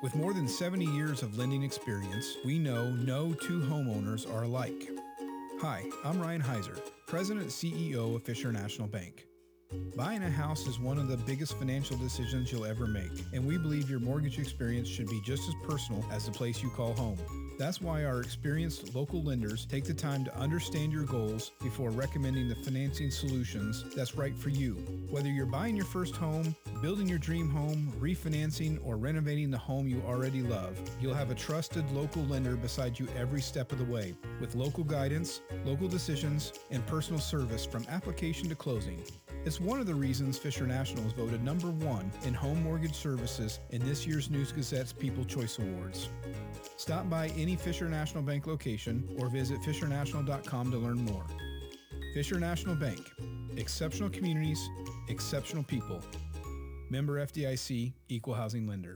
With more than 70 years of lending experience, we know no two homeowners are alike. Hi, I'm Ryan Heiser, President and CEO of Fisher National Bank. Buying a house is one of the biggest financial decisions you'll ever make, and we believe your mortgage experience should be just as personal as the place you call home. That's why our experienced local lenders take the time to understand your goals before recommending the financing solutions that's right for you. Whether you're buying your first home, building your dream home, refinancing, or renovating the home you already love, you'll have a trusted local lender beside you every step of the way, with local guidance, local decisions, and personal service from application to closing. It's one of the reasons Fisher National is voted #1 in home mortgage services in this year's News Gazette's People Choice Awards. Stop by any Fisher National Bank location or visit fishernational.com to learn more. Fisher National Bank. Exceptional communities, exceptional people. Member FDIC, Equal Housing Lender.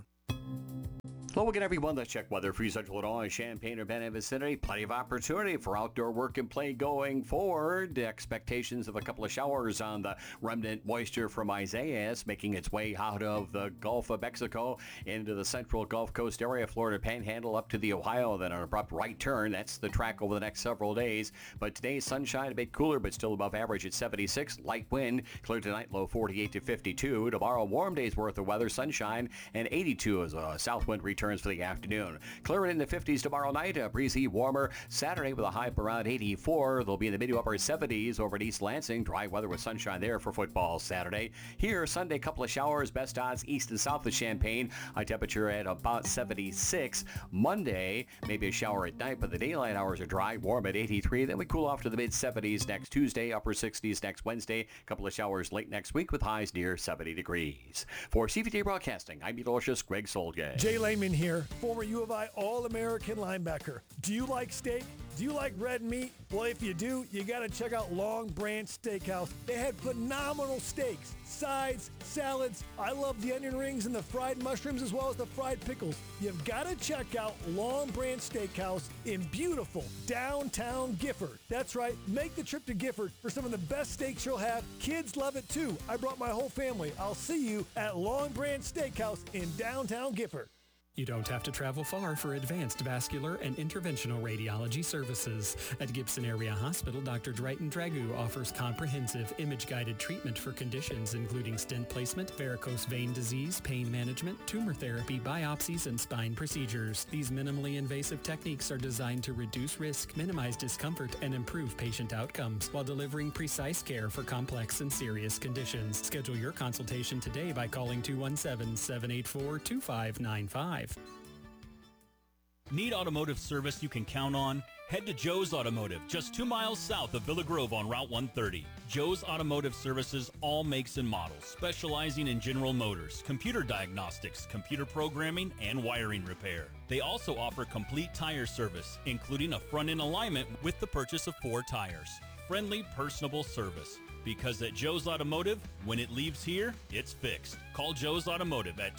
Hello again, everyone. Let's check weather for you, Central Illinois, Champaign-Urbana vicinity. Plenty of opportunity for outdoor work and play going forward. The expectations of a couple of showers on the remnant moisture from Isaias making its way out of the Gulf of Mexico into the central Gulf Coast area, Florida Panhandle up to the Ohio, then an abrupt right turn. That's the track over the next several days. But today's sunshine a bit cooler, but still above average at 76. Light wind, clear tonight, low 48 to 52. Tomorrow, warm days worth of weather, sunshine, and 82 as a south wind returns for the afternoon. Clearing in the 50s tomorrow night, breezy, warmer Saturday with a high of around 84. They'll be in the mid to upper 70s over at East Lansing. Dry weather with sunshine there for football Saturday. Here, Sunday, couple of showers, best odds east and south of Champaign. High temperature at about 76. Monday, maybe a shower at night, but the daylight hours are dry, warm at 83. Then we cool off to the mid 70s next Tuesday, upper 60s next Wednesday. Couple of showers late next week with highs near 70 degrees. For CVT Broadcasting, I'm meteorologist Greg Solgay. Jay Lehman here, former U of I All-American linebacker. Do you like steak? Do you like red meat? Well, if you do, you got to check out Long Branch Steakhouse. They had phenomenal steaks, sides, salads. I love the onion rings and the fried mushrooms as well as the fried pickles. You've got to check out Long Branch Steakhouse in beautiful downtown Gifford. That's right, make the trip to Gifford for some of the best steaks you'll have. Kids love it too. I brought my whole family. I'll see you at Long Branch Steakhouse in downtown Gifford. You don't have to travel far for advanced vascular and interventional radiology services. At Gibson Area Hospital, Dr. Drayton Dragu offers comprehensive image-guided treatment for conditions including stent placement, varicose vein disease, pain management, tumor therapy, biopsies, and spine procedures. These minimally invasive techniques are designed to reduce risk, minimize discomfort, and improve patient outcomes while delivering precise care for complex and serious conditions. Schedule your consultation today by calling 217-784-2595. Need automotive service you can count on? Head to Joe's Automotive, just 2 miles south of Villa Grove on Route 130. Joe's Automotive services all makes and models, specializing in General Motors, computer diagnostics, computer programming, and wiring repair. They also offer complete tire service, including a front-end alignment with the purchase of 4 tires. Friendly, personable service. Because at Joe's Automotive, when it leaves here, it's fixed. Call Joe's Automotive at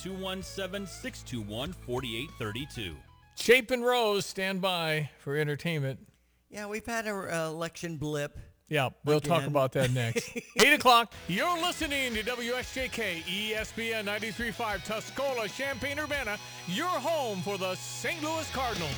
217-621-4832. Chapin Rose, stand by for entertainment. Yeah, we've had an election blip. Yeah, we'll talk about that next. 8 o'clock, you're listening to WSJK ESPN 93.5 Tuscola, Champaign-Urbana, your home for the St. Louis Cardinals.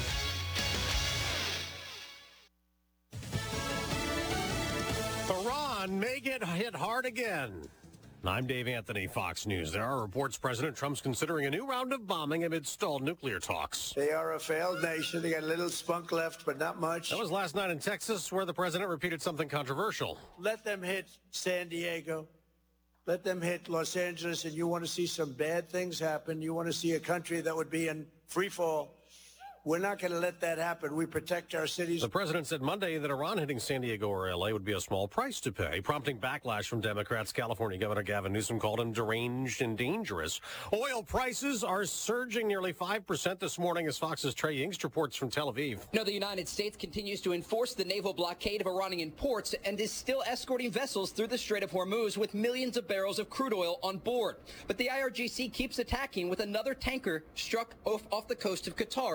Iran may get hit hard again. I'm Dave Anthony, Fox News. There are reports President Trump's considering a new round of bombing amid stalled nuclear talks. They are a failed nation. They got a little spunk left, but not much. That was last night in Texas, where the president repeated something controversial. Let them hit San Diego. Let them hit Los Angeles, and you want to see some bad things happen. You want to see a country that would be in free fall. We're not going to let that happen. We protect our cities. The president said Monday that Iran hitting San Diego or L.A. would be a small price to pay, prompting backlash from Democrats. California Governor Gavin Newsom called him deranged and dangerous. Oil prices are surging nearly 5% this morning as Fox's Trey Yingst reports from Tel Aviv. The United States continues to enforce the naval blockade of Iranian ports and is still escorting vessels through the Strait of Hormuz with millions of barrels of crude oil on board. But the IRGC keeps attacking with another tanker struck off the coast of Qatar overnight.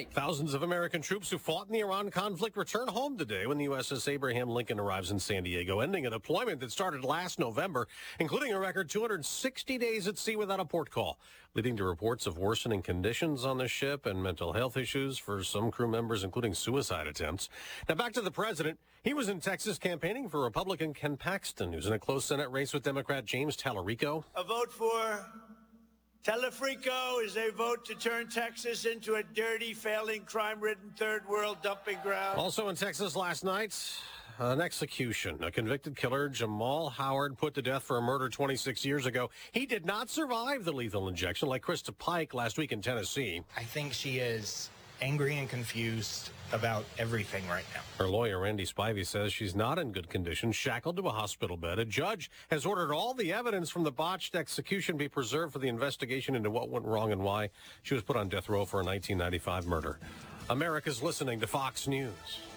tonight. Thousands of American troops who fought in the Iran conflict return home today when the USS Abraham Lincoln arrives in San Diego, ending a deployment that started last November, including a record 260 days at sea without a port call, leading to reports of worsening conditions on the ship and mental health issues for some crew members, including suicide attempts. Now back to the president. He was in Texas campaigning for Republican Ken Paxton, who's in a close Senate race with Democrat James Tallarico. A vote for Telefrico is a vote to turn Texas into a dirty, failing, crime-ridden third world dumping ground. Also in Texas last night, an execution. A convicted killer, Jamal Howard, put to death for a murder 26 years ago. He did not survive the lethal injection like Krista Pike last week in Tennessee. I think she is angry and confused about everything right now. Her lawyer, Randy Spivey, says she's not in good condition, shackled to a hospital bed. A judge has ordered all the evidence from the botched execution be preserved for the investigation into what went wrong and why she was put on death row for a 1995 murder. America's listening to Fox News.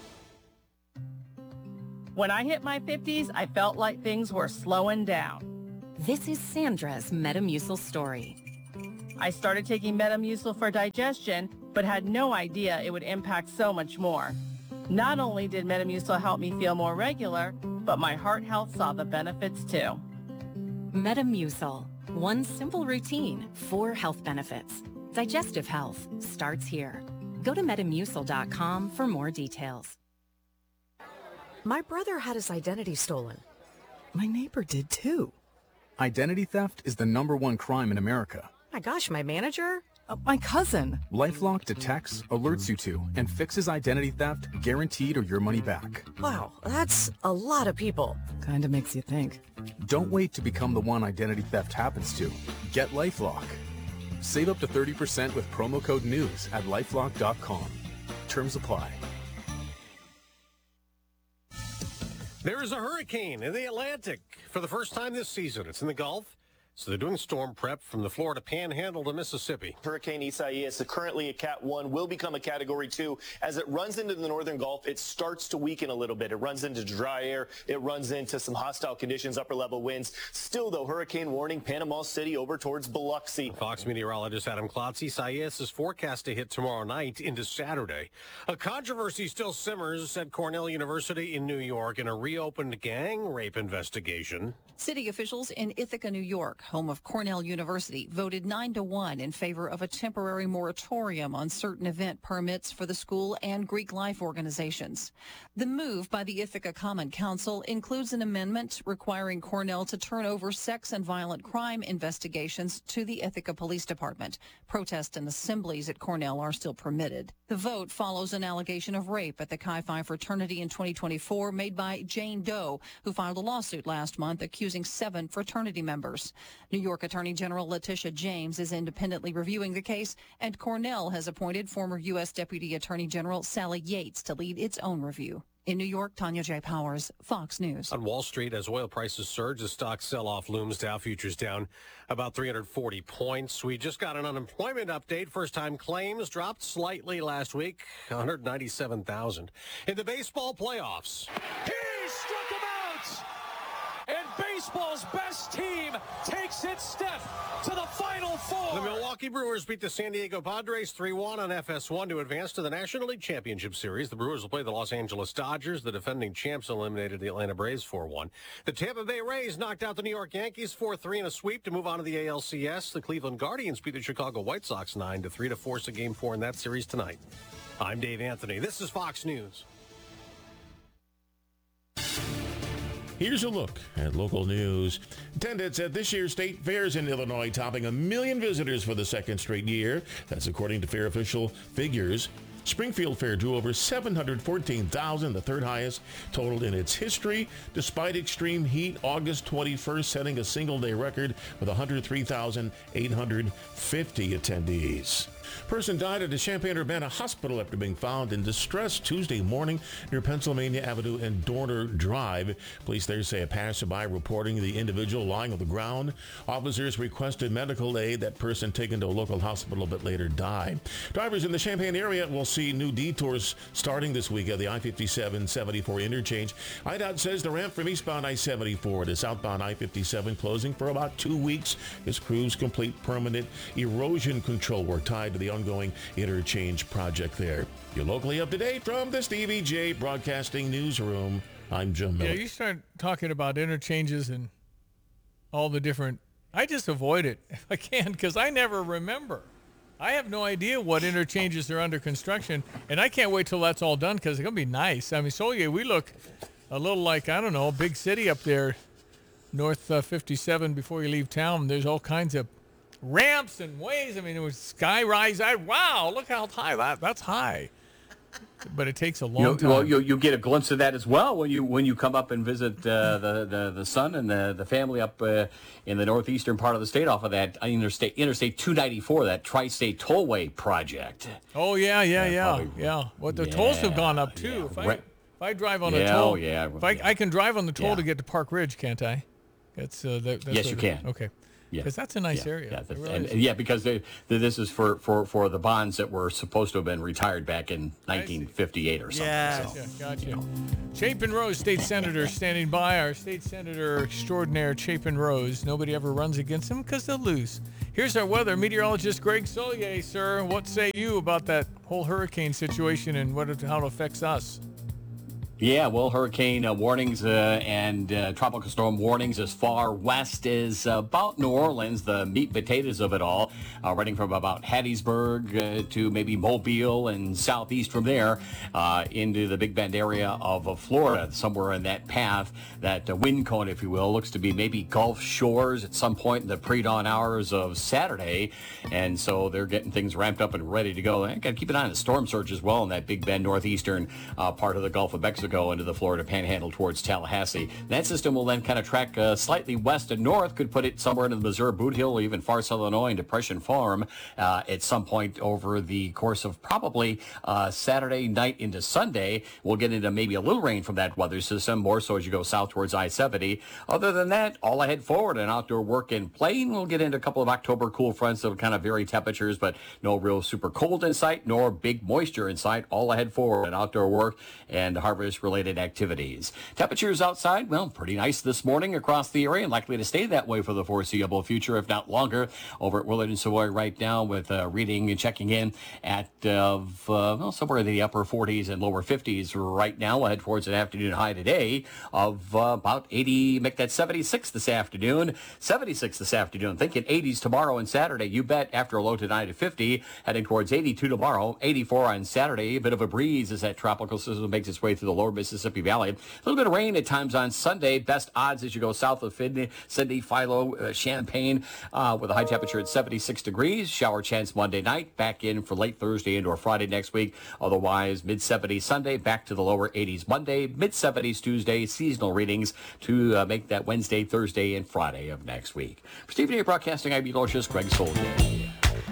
When I hit my 50s, I felt like things were slowing down. This is Sandra's Metamucil story. I started taking Metamucil for digestion, but had no idea it would impact so much more. Not only did Metamucil help me feel more regular, but my heart health saw the benefits too. Metamucil. One simple routine, 4 health benefits. Digestive health starts here. Go to Metamucil.com for more details. My brother had his identity stolen. My neighbor did too. Identity theft is the #1 crime in America. My gosh, my manager? My cousin. LifeLock detects, alerts you to, and fixes identity theft, guaranteed or your money back. Wow, that's a lot of people. Kinda makes you think. Don't wait to become the one identity theft happens to. Get LifeLock. Save up to 30% with promo code NEWS at LifeLock.com. Terms apply. There is a hurricane in the Atlantic for the first time this season. It's in the Gulf. So they're doing storm prep from the Florida Panhandle to Mississippi. Hurricane Isaias, currently a Cat 1, will become a Category 2. As it runs into the northern Gulf, it starts to weaken a little bit. It runs into dry air. It runs into some hostile conditions, upper-level winds. Still, though, hurricane warning, Panama City over towards Biloxi. Fox meteorologist Adam Klotz. Isaias is forecast to hit tomorrow night into Saturday. A controversy still simmers at Cornell University in New York in a reopened gang rape investigation. City officials in Ithaca, New York, home of Cornell University, voted 9-1 in favor of a temporary moratorium on certain event permits for the school and Greek life organizations. The move by the Ithaca Common Council includes an amendment requiring Cornell to turn over sex and violent crime investigations to the Ithaca Police Department. Protests and assemblies at Cornell are still permitted. The vote follows an allegation of rape at the Chi Phi fraternity in 2024 made by Jane Doe, who filed a lawsuit last month accusing 7 fraternity members. New York Attorney General Letitia James is independently reviewing the case, and Cornell has appointed former U.S. Deputy Attorney General Sally Yates to lead its own review. In New York, Tanya J. Powers, Fox News. On Wall Street, as oil prices surge, the stock sell-off looms. Dow futures down about 340 points. We just got an unemployment update. First-time claims dropped slightly last week, 197,000. In the baseball playoffs. He struck him out! And baseball's best team takes its step to the Final Four. The Milwaukee Brewers beat the San Diego Padres 3-1 on FS1 to advance to the National League Championship Series. The Brewers will play the Los Angeles Dodgers. The defending champs eliminated the Atlanta Braves 4-1. The Tampa Bay Rays knocked out the New York Yankees 4-3 in a sweep to move on to the ALCS. The Cleveland Guardians beat the Chicago White Sox 9-3 to force a Game 4 in that series tonight. I'm Dave Anthony. This is Fox News. Here's a look at local news. Attendance at this year's state fairs in Illinois topping 1 million visitors for the second straight year. That's according to fair official figures. Springfield Fair drew over 714,000, the third highest total in its history. Despite extreme heat, August 21st setting a single-day record with 103,850 attendees. Person died at a Champaign-Urbana hospital after being found in distress Tuesday morning near Pennsylvania Avenue and Dorner Drive. Police there say a passerby reporting the individual lying on the ground. Officers requested medical aid. That person taken to a local hospital but later died. Drivers in the Champaign area will see new detours starting this week at the I-57-74 interchange. IDOT says the ramp from eastbound I-74 to southbound I-57 closing for about 2 weeks as crews complete permanent erosion control work tied to to the ongoing interchange project there. You're locally up to date from the Stevie J Broadcasting Newsroom. I'm Jim Miller. Yeah, you start talking about interchanges and all the different... I just avoid it if I can because I never remember. I have no idea what interchanges are under construction, and I can't wait till that's all done because it's going to be nice. I mean, Solier, we look a little like, I don't know, a big city up there, North 57 before you leave town. There's all kinds of ramps and ways. I mean, it was sky rise. Wow, look how high that's high. But it takes a long time. Well, you get a glimpse of that as well when you come up and visit the son and the family up in the northeastern part of the state off of that Interstate 294, that Tri-State Tollway project. Oh yeah. What the tolls have gone up too. If I drive on a toll, I can drive on the toll to get to Park Ridge, can't I? That's yes, you can. Okay. Because that's a nice area. Because this is for the bonds that were supposed to have been retired back in 1958 or something. Yeah, gotcha. Chapin Rose, state senator, standing by. Our state senator extraordinaire, Chapin Rose. Nobody ever runs against him because they'll lose. Here's our weather meteorologist, Greg Solier. Sir, what say you about that whole hurricane situation and how it affects us? Yeah, well, hurricane warnings and tropical storm warnings as far west as about New Orleans, the meat and potatoes of it all, running from about Hattiesburg to maybe Mobile and southeast from there into the Big Bend area of Florida, somewhere in that path, that wind cone, if you will, looks to be maybe Gulf Shores at some point in the pre-dawn hours of Saturday, and so they're getting things ramped up and ready to go. And got to keep an eye on the storm surge as well in that Big Bend northeastern part of the Gulf of Mexico into the Florida Panhandle towards Tallahassee. That system will then kind of track slightly west and north, could put it somewhere into the Missouri Boot Hill or even far south Illinois and Depression Farm at some point over the course of probably Saturday night into Sunday. We'll get into maybe a little rain from that weather system, more so as you go south towards I-70. Other than that, all ahead forward and outdoor work and playing. We'll get into a couple of October cool fronts that will kind of vary temperatures, but no real super cold in sight, nor big moisture in sight. All ahead forward and outdoor work and harvest-related activities. Temperatures outside, well, pretty nice this morning across the area and likely to stay that way for the foreseeable future, if not longer, over at Willard and Savoy right now with reading and checking in at somewhere in the upper 40s and lower 50s right now. We'll head towards an afternoon high today of about 80, make that 76 this afternoon. 76 this afternoon. Thinking 80s tomorrow and Saturday. You bet, after a low tonight at 50, heading towards 82 tomorrow, 84 on Saturday. A bit of a breeze as that tropical system makes its way through the lower Mississippi Valley. A little bit of rain at times on Sunday. Best odds as you go south of Sydney, Philo, Champaign, with a high temperature at 76 degrees. Shower chance Monday night. Back in for late Thursday and or Friday next week. Otherwise, mid-70s Sunday. Back to the lower 80s Monday. Mid-70s Tuesday. Seasonal readings to make that Wednesday, Thursday, and Friday of next week. For Stephen A. Broadcasting, I'm meteorologist Greg Solier.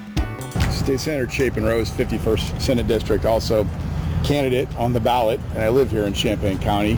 State Senator Chapin Rose, 51st Senate District, also candidate on the ballot, and I live here in Champaign County.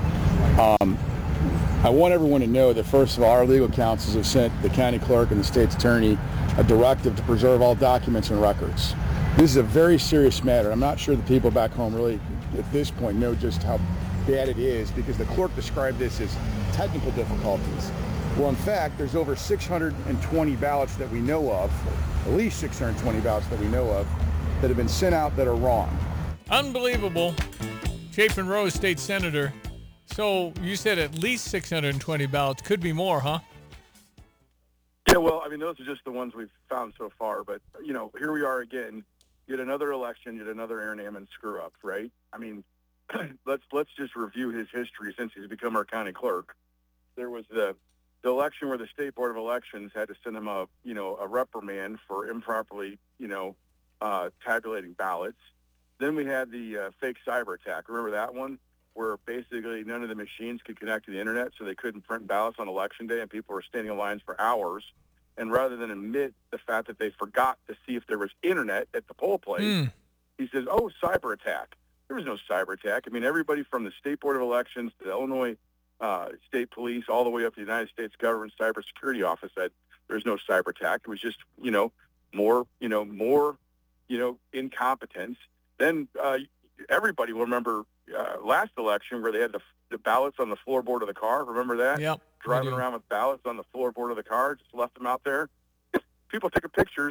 I want everyone to know that, first of all, our legal counsels have sent the county clerk and the state's attorney a directive to preserve all documents and records. This is a very serious matter. I'm not sure the people back home really, at this point, know just how bad it is, because the clerk described this as technical difficulties. Well, in fact, there's over 620 ballots that we know of, at least 620 ballots that we know of, that have been sent out that are wrong. Unbelievable. Chapin Rose, state senator. So you said at least 620 ballots. Could be more, huh? Yeah, well, I mean, those are just the ones we've found so far. But, you know, here we are again, yet another election, yet another Aaron Ammons screw-up, right? I mean, let's just review his history since he's become our county clerk. There was the election where the State Board of Elections had to send him a reprimand for improperly, tabulating ballots. Then we had the fake cyber attack. Remember that one? Where basically none of the machines could connect to the internet, so they couldn't print ballots on Election Day, and people were standing in lines for hours. And rather than admit the fact that they forgot to see if there was internet at the poll place, he says, oh, cyber attack. There was no cyber attack. I mean, everybody from the State Board of Elections to the Illinois State Police all the way up to the United States Government Cybersecurity Office said there's no cyber attack. It was just, more incompetence. Then everybody will remember last election where they had the ballots on the floorboard of the car. Remember that? Yep. Driving around with ballots on the floorboard of the car, just left them out there. People taking pictures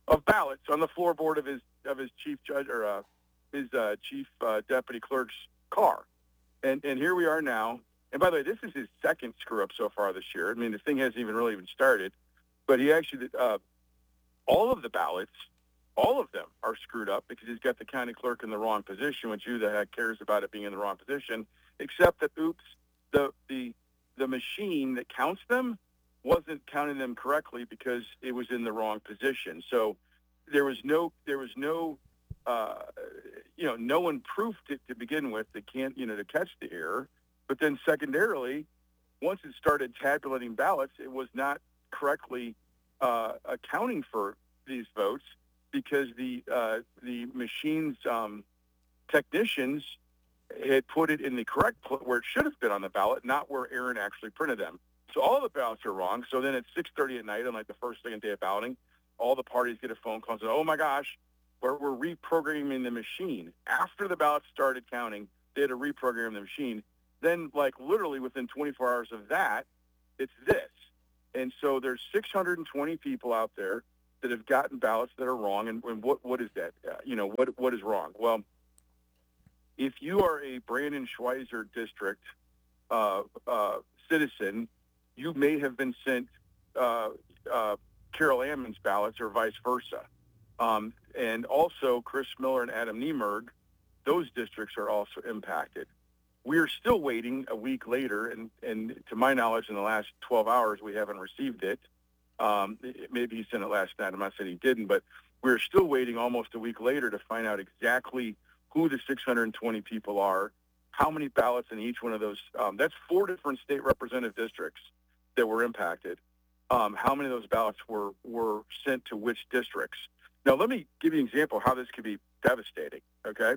of ballots on the floorboard of his chief judge or his chief deputy clerk's car. And here we are now. And by the way, this is his second screw up so far this year. I mean, the thing hasn't even started. But he actually, all of the ballots, all of them are screwed up because he's got the county clerk in the wrong position, which who the heck cares about it being in the wrong position, except that, oops, the machine that counts them wasn't counting them correctly because it was in the wrong position. So there was no no one proofed it to begin with to catch the error. But then secondarily, once it started tabulating ballots, it was not correctly accounting for these votes because the machine's technicians had put it in the correct where it should have been on the ballot, not where Aaron actually printed them. So all the ballots are wrong. So then at 6:30 at night on like the first, second day of balloting, all the parties get a phone call and say, oh my gosh, we're reprogramming the machine. After the ballots started counting, they had to reprogram the machine. Then like literally within 24 hours of that, it's this. And so there's 620 people out there that have gotten ballots that are wrong. And what is that? What is wrong? Well, if you are a Brandon Schweizer district citizen, you may have been sent Carol Ammons ballots or vice versa. And also Chris Miller and Adam Niemerg, those districts are also impacted. We are still waiting a week later, and to my knowledge, in the last 12 hours, we haven't received it. Maybe he sent it last night. I'm not saying he didn't, but we're still waiting almost a week later to find out exactly who the 620 people are, how many ballots in each one of those. That's 4 different state representative districts that were impacted. How many of those ballots were sent to which districts? Now, let me give you an example of how this could be devastating, okay?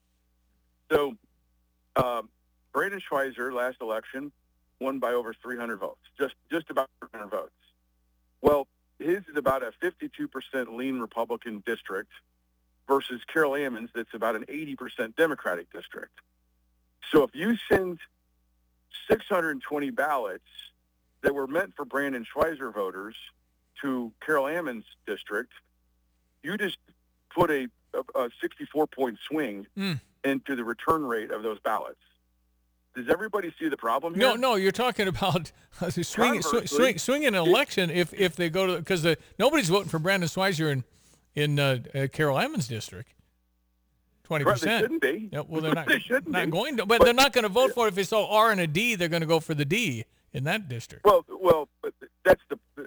So Brandon Schweizer, last election, won by over 300 votes, just about 300 votes. Well, his is about a 52% lean Republican district versus Carol Ammons, that's about an 80% Democratic district. So if you send 620 ballots that were meant for Brandon Schweizer voters to Carol Ammons' district, you just put a 64-point swing into the return rate of those ballots. Does everybody see the problem here? No, you're talking about swinging an election if they go to, because nobody's voting for Brandon Schweizer in Carol Ammons' district. 20%. They shouldn't be. Yeah, well, they're not, they shouldn't not be. going to, but they're not going to vote for it if it's all R and a D. They're going to go for the D in that district. Well, that's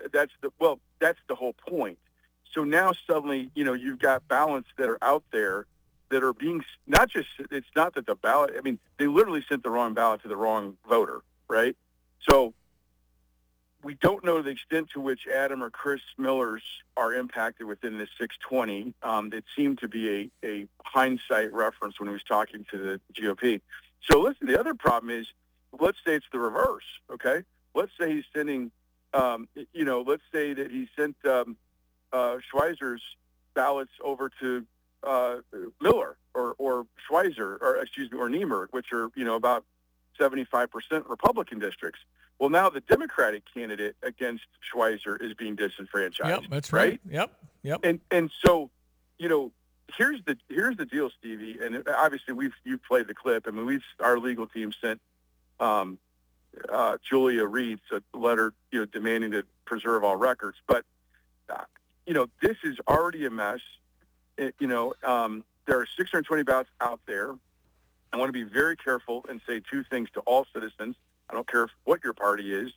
the whole point. So now suddenly, you've got ballots that are out there that are being it's not that the ballot, I mean, they literally sent the wrong ballot to the wrong voter, right? So we don't know the extent to which Adam or Chris Millers are impacted within the 620. It seemed to be a hindsight reference when he was talking to the GOP. So listen, the other problem is, let's say it's the reverse, okay? Let's say he's sending, let's say that he sent Schweizer's ballots over to Miller or Schweizer or Niemerg, which are about 75% Republican districts. Well, now the Democratic candidate against Schweizer is being disenfranchised. Yep, that's right. Yep. And so, here's the deal, Stevie. And obviously you've played the clip. I mean, our legal team sent Julia Reeds a letter, demanding to preserve all records. But this is already a mess. There are 620 ballots out there. I want to be very careful and say two things to all citizens. I don't care what your party is.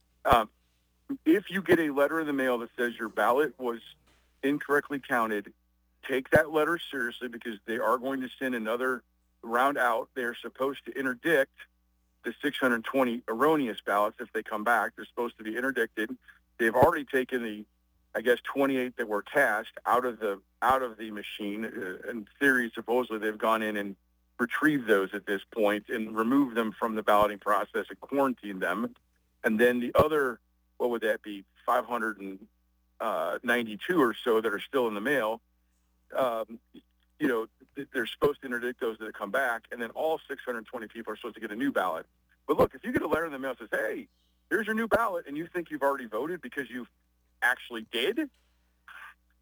If you get a letter in the mail that says your ballot was incorrectly counted, take that letter seriously because they are going to send another round out. They're supposed to interdict the 620 erroneous ballots if they come back. They're supposed to be interdicted. They've already taken the 28 that were cast out of the machine. In theory, supposedly they've gone in and retrieved those at this point and removed them from the balloting process and quarantined them. And then the other, what would that be, 592 or so that are still in the mail, they're supposed to interdict those that come back, and then all 620 people are supposed to get a new ballot. But look, if you get a letter in the mail that says, hey, here's your new ballot, and you think you've already voted because you actually did,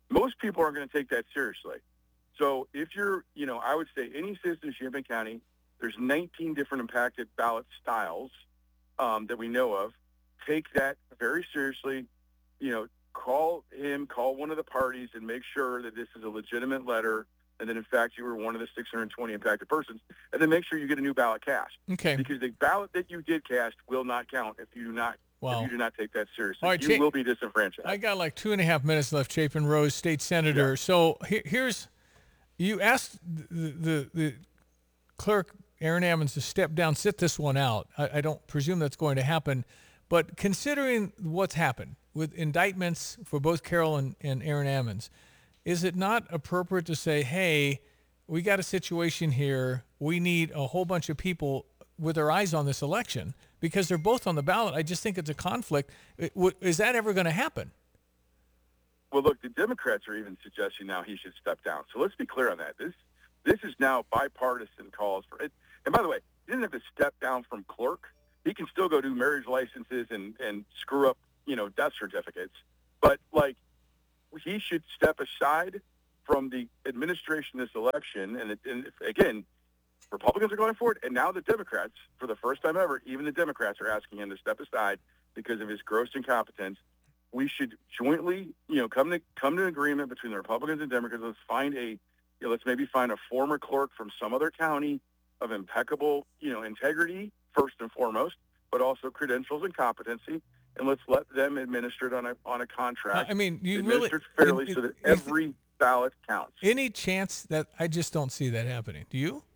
most people aren't going to take that seriously. So if you're, I would say any citizen in Champaign County, there's 19 different impacted ballot styles that we know of. Take that very seriously. Call one of the parties and make sure that this is a legitimate letter and that, in fact, you were one of the 620 impacted persons. And then make sure you get a new ballot cast. Okay. Because the ballot that you did cast will not count if you do not Wow. if you do not take that seriously. All right, You will be disenfranchised. I got like 2.5 minutes left, Chapin Rose, state senator. Yeah. So here's, you asked the clerk, Aaron Ammons, to step down, sit this one out. I don't presume that's going to happen. But considering what's happened with indictments for both Carol and Aaron Ammons, is it not appropriate to say, hey, we got a situation here. We need a whole bunch of people with their eyes on this election because they're both on the ballot. I just think it's a conflict. Is that ever going to happen? Well, look, the Democrats are even suggesting now he should step down. So let's be clear on that. This is now bipartisan calls for it. And by the way, he doesn't have to step down from clerk. He can still go do marriage licenses and screw up, death certificates. But, he should step aside from the administration of this election. And again, Republicans are going for it. And now the Democrats, for the first time ever, even the Democrats are asking him to step aside because of his gross incompetence. We should jointly, come to an agreement between the Republicans and Democrats. Let's maybe find a former clerk from some other county of impeccable, integrity, first and foremost, but also credentials and competency. And let's let them administer it on a contract. I mean, you administered really fairly so that every ballot counts. Any chance that I just don't see that happening? Do you?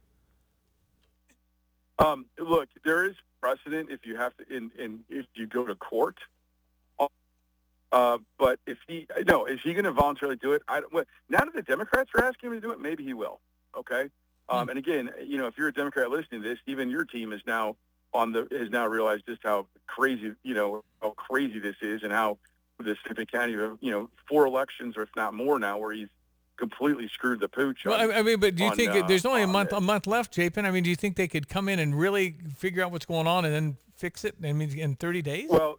Look, there is precedent if you have to, if you go to court. But is he going to voluntarily do it? Now that the Democrats are asking him to do it, maybe he will. Okay. And again, if you're a Democrat listening to this, even your team is now has now realized just how crazy, how crazy this is, and how this Champaign County, 4 elections or if not more now, where he's completely screwed the pooch. But do you think there's only a month left, Chapin? I mean, do you think they could come in and really figure out what's going on and then fix it? I mean, in 30 days? Well,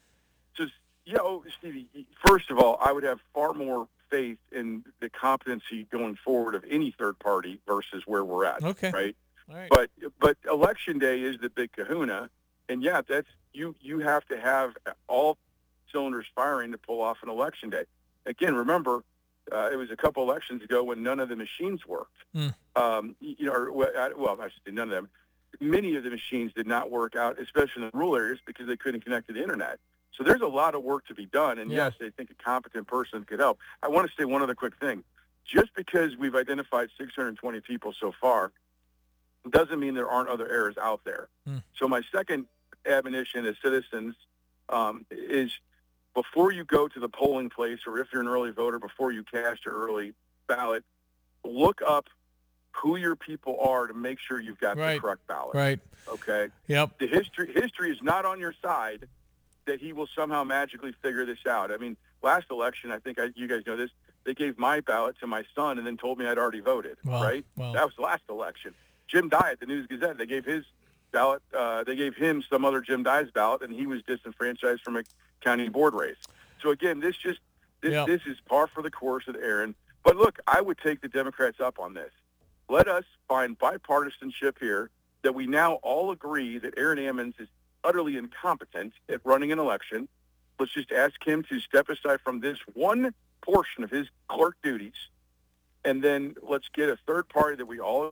Stevie, first of all, I would have far more faith in the competency going forward of any third party versus where we're at. Okay. Right. All right. But election day is the big kahuna, and that's you have to have all cylinders firing to pull off an election day. Again, remember, it was a couple elections ago when none of the machines worked. I should say none of them. Many of the machines did not work out, especially in the rural areas, because they couldn't connect to the internet. So there's a lot of work to be done, and yes, I think a competent person could help. I want to say one other quick thing. Just because we've identified 620 people so far doesn't mean there aren't other errors out there. So my second admonition as citizens is before you go to the polling place, or if you're an early voter, before you cast your early ballot, look up who your people are to make sure you've got the correct ballot. Right. Okay? Yep. The history is not on your side that he will somehow magically figure this out. I mean, last election, I think you guys know this, they gave my ballot to my son and then told me I'd already voted, right? Wow. That was the last election. Jim Dye at the News Gazette, they gave his ballot, they gave him some other Jim Dye's ballot, and he was disenfranchised from a county board race. So again, this is par for the course with Aaron. But look, I would take the Democrats up on this. Let us find bipartisanship here, that we now all agree that Aaron Ammons is utterly incompetent at running an election. Let's just ask him to step aside from this one portion of his clerk duties, and then let's get a third party that we all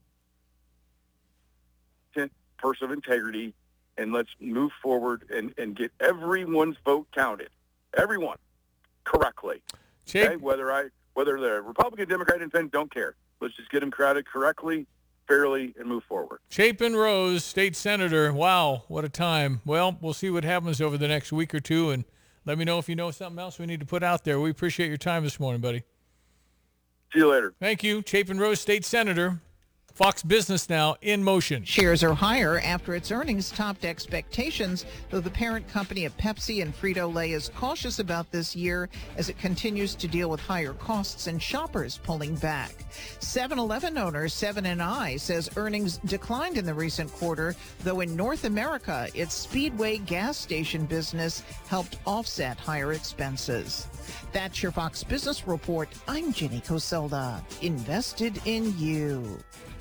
person of integrity, and let's move forward and get everyone's vote counted, everyone, correctly. Okay? Whether they're Republican, Democrat, Independent, don't care. Let's just get them counted correctly, fairly, and move forward. Chapin Rose, state senator. Wow, what a time. Well, we'll see what happens over the next week or two, and let me know if you know something else we need to put out there. We appreciate your time this morning, buddy. See you later. Thank you. Chapin Rose, state senator Fox Business Now in motion. Shares are higher after its earnings topped expectations, though the parent company of Pepsi and Frito-Lay is cautious about this year as it continues to deal with higher costs and shoppers pulling back. 7-Eleven owner Seven & I says earnings declined in the recent quarter, though in North America, its Speedway gas station business helped offset higher expenses. That's your Fox Business Report. I'm Jenny Coselda. Invested in you.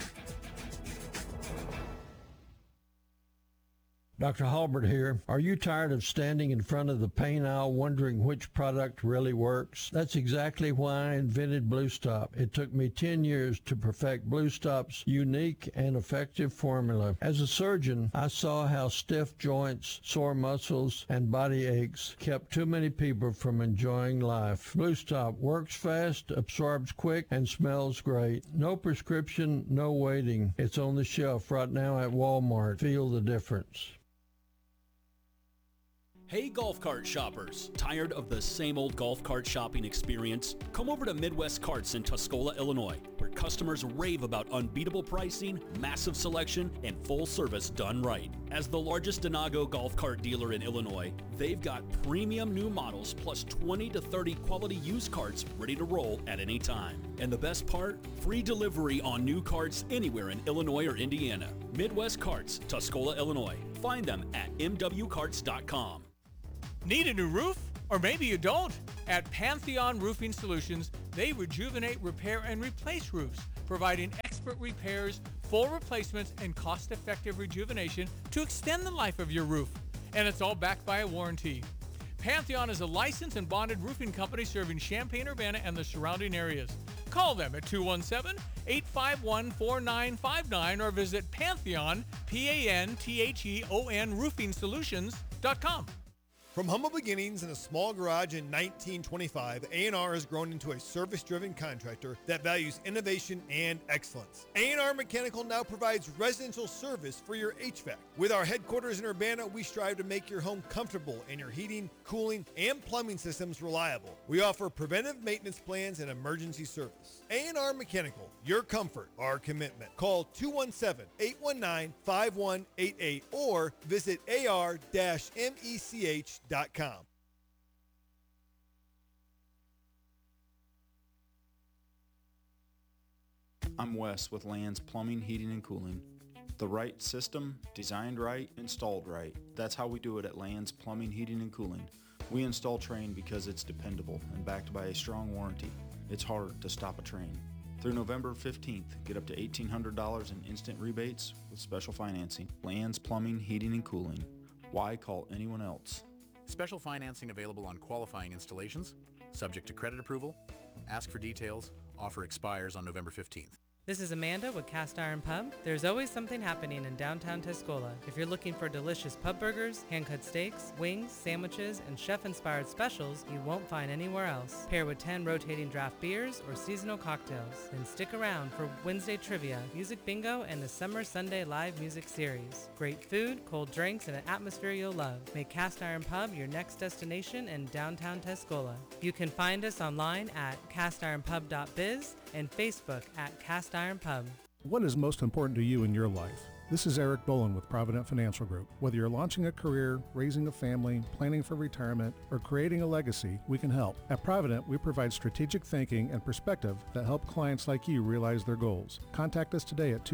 Dr. Halbert here. Are you tired of standing in front of the paint aisle wondering which product really works? That's exactly why I invented Blue Stop. It took me 10 years to perfect Blue Stop's unique and effective formula. As a surgeon, I saw how stiff joints, sore muscles, and body aches kept too many people from enjoying life. Blue Stop works fast, absorbs quick, and smells great. No prescription, no waiting. It's on the shelf right now at Walmart. Feel the difference. Hey golf cart shoppers, tired of the same old golf cart shopping experience? Come over to Midwest Carts in Tuscola, Illinois, where customers rave about unbeatable pricing, massive selection, and full service done right. As the largest Denago golf cart dealer in Illinois, they've got premium new models plus 20 to 30 quality used carts ready to roll at any time. And the best part? Free delivery on new carts anywhere in Illinois or Indiana. Midwest Carts, Tuscola, Illinois. Find them at mwcarts.com. Need a new roof? Or maybe you don't. At Pantheon Roofing Solutions, they rejuvenate, repair, and replace roofs, providing expert repairs, full replacements, and cost-effective rejuvenation to extend the life of your roof. And it's all backed by a warranty. Pantheon is a licensed and bonded roofing company serving Champaign-Urbana and the surrounding areas. Call them at 217-851-4959 or visit Pantheon, Pantheon roofing-solutions.com. From humble beginnings in a small garage in 1925, A&R has grown into a service-driven contractor that values innovation and excellence. A&R Mechanical now provides residential service for your HVAC. With our headquarters in Urbana, we strive to make your home comfortable and your heating, cooling, and plumbing systems reliable. We offer preventive maintenance plans and emergency service. A&R Mechanical, your comfort, our commitment. Call 217-819-5188 or visit ar-mech.com. I'm Wes with Land's Plumbing, Heating, and Cooling. The right system, designed right, installed right. That's how we do it at Land's Plumbing, Heating, and Cooling. We install Trane because it's dependable and backed by a strong warranty. It's hard to stop a Trane. Through November 15th, get up to $1,800 in instant rebates with special financing. Land's Plumbing, Heating, and Cooling. Why call anyone else? Special financing available on qualifying installations, subject to credit approval. Ask for details. Offer expires on November 15th. This is Amanda with Cast Iron Pub. There's always something happening in downtown Tuscola. If you're looking for delicious pub burgers, hand-cut steaks, wings, sandwiches, and chef-inspired specials you won't find anywhere else. Pair with 10 rotating draft beers or seasonal cocktails. Then stick around for Wednesday trivia, music bingo, and the Summer Sunday live music series. Great food, cold drinks, and an atmosphere you'll love. Make Cast Iron Pub your next destination in downtown Tuscola. You can find us online at castironpub.biz and Facebook at Cast Iron Pub. What is most important to you in your life? This is Eric Boland with Provident Financial Group. Whether you're launching a career, raising a family, planning for retirement, or creating a legacy, we can help. At Provident, we provide strategic thinking and perspective that help clients like you realize their goals. Contact us today at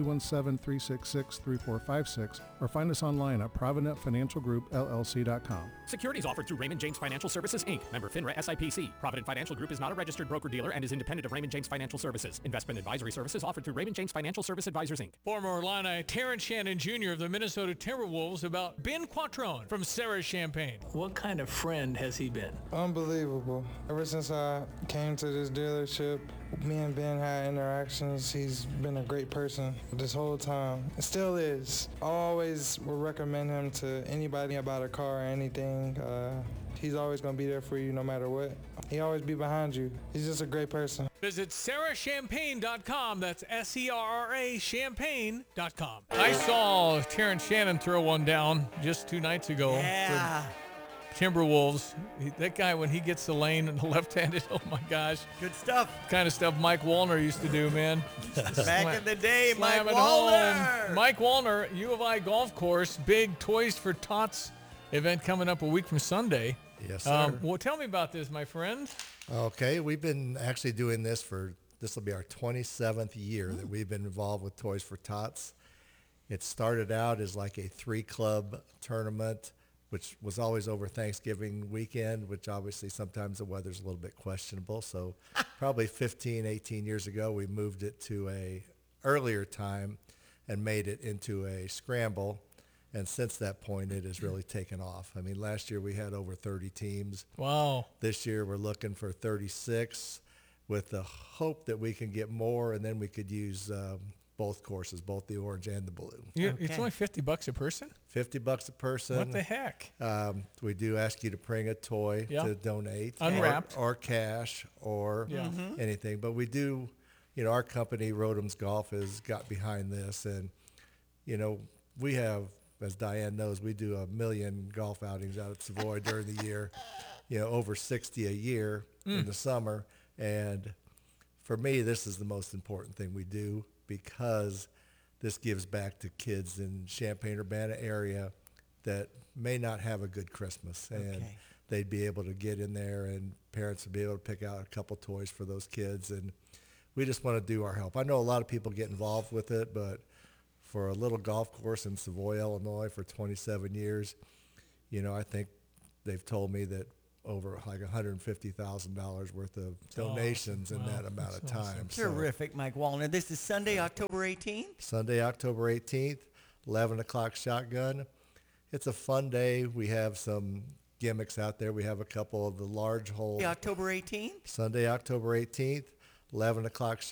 217-366-3456 or find us online at providentfinancialgroupllc.com. Securities offered through Raymond James Financial Services, Inc., member FINRA SIPC. Provident Financial Group is not a registered broker-dealer and is independent of Raymond James Financial Services. Investment advisory services offered through Raymond James Financial Service Advisors, Inc. Former Illini Terrence Shannon Jr. of the Minnesota Timberwolves about Ben Quattrone from Sarah Champagne. What kind of friend has he been? Unbelievable. Ever since I came to this dealership, me and Ben had interactions. He's been a great person this whole time. It still is. I always would recommend him to anybody about a car or anything. He's always going to be there for you no matter what. He always be behind you. He's just a great person. Visit sarahchampagne.com. That's SERRA champagne.com. I saw Terrence Shannon throw one down just 2 nights ago. Yeah. Timberwolves. That guy, when he gets the lane and the left-handed, oh my gosh. Good stuff. Kind of stuff Mike Wallner used to do, man. Back in the day, Mike it Wallner. home. Mike Wallner, U of I Golf Course, big Toys for Tots event coming up a week from Sunday. Yes, sir. Well, tell me about this, my friend. Okay, we've been actually doing this this will be our 27th year that we've been involved with Toys for Tots. It started out as like a 3-club tournament, which was always over Thanksgiving weekend, which obviously sometimes the weather's a little bit questionable. So probably 15, 18 years ago, we moved it to a earlier time and made it into a scramble. And since that point, it has really taken off. I mean, last year we had over 30 teams. Wow. This year we're looking for 36 with the hope that we can get more, and then we could use both courses, both the orange and the blue. It's only $50 a person? $50 a person. What the heck? We do ask you to bring a toy to donate. Unwrapped. Or cash or anything. But we do, our company, Rodham's Golf, has got behind this. And, we have, as Diane knows, we do 1 million golf outings out at Savoy during the year, over 60 a year in the summer. And for me, this is the most important thing we do because this gives back to kids in Champaign-Urbana area that may not have a good Christmas. And they'd be able to get in there and parents would be able to pick out a couple toys for those kids. And we just want to do our help. I know a lot of people get involved with it, but for a little golf course in Savoy, Illinois for 27 years, I think they've told me that over like $150,000 worth of donations in that amount of time. Terrific, Mike Wallner. This is Sunday, October 18th? Sunday, October 18th, 11 o'clock shotgun. It's a fun day. We have some gimmicks out there. We have a couple of the large hole. October 18th? Sunday, October 18th, 11 o'clock